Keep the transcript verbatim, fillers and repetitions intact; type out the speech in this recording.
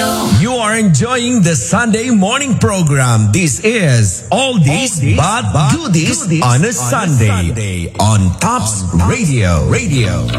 You are enjoying the Sunday morning program. This is All This But Do This on a Sunday on Tops Radio. Radio.